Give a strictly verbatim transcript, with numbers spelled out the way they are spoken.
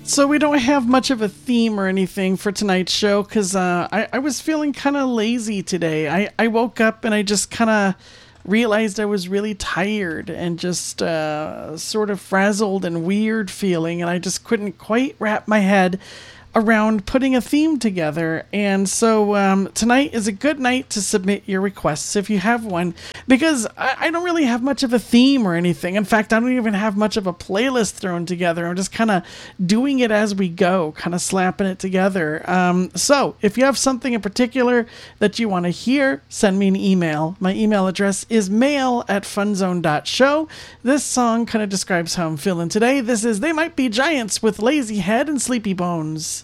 So we don't have much of a theme or anything for tonight's show because uh, I, I was feeling kind of lazy today. I, I woke up and I just kind of realized I was really tired and just uh, sort of frazzled and weird feeling, and I just couldn't quite wrap my head around putting a theme together. And so um, tonight is a good night to submit your requests if you have one, because I, I don't really have much of a theme or anything. In fact, I don't even have much of a playlist thrown together. I'm just kind of doing it as we go, kind of slapping it together. Um, so if you have something in particular that you want to hear, send me an email. My email address is mail at funzone dot show. This song kind of describes how I'm feeling today. This is They Might Be Giants with Lazy Head and Sleepy Bones.